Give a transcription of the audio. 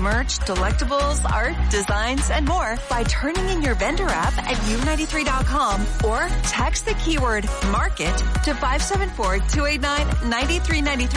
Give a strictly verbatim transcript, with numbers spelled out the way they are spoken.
merch, delectables, art, designs, and more by turning in your vendor app at U ninety-three dot com or text the keyword market to five seven four, two eight nine, nine three nine three